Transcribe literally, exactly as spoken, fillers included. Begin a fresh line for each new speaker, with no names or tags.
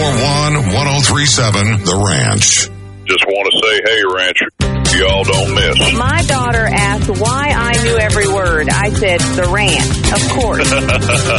one, one oh three seven, The Ranch.
Just want to say, hey, Ranch, y'all don't miss.
My daughter asked why I knew every word. I said, The Ranch, of course.